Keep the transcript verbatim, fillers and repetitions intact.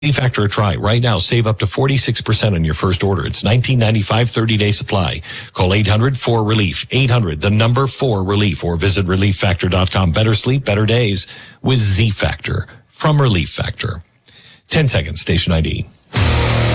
Z-Factor a try right now. Save up to forty-six percent on your first order. It's nineteen ninety-five, thirty-day supply. Call eight hundred four relief. eight hundred, the number four relief, or visit relief factor dot com. Better sleep, better days with Z-Factor from Relief Factor. ten seconds, station I D.